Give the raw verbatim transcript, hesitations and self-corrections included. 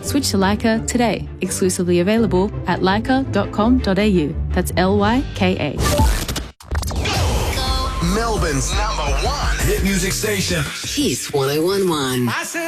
Switch to Leica today. Exclusively available at leica dot com dot a u. That's L Y K A. Melbourne's number one hit music station. Kiss one oh one one.